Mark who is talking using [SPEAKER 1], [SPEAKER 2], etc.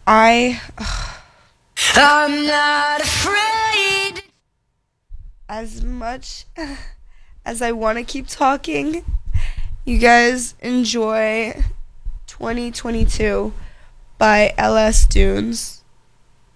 [SPEAKER 1] I,
[SPEAKER 2] I'm not afraid.
[SPEAKER 1] as much as I want to keep talking, you guys enjoy 2022 by LS Dunes.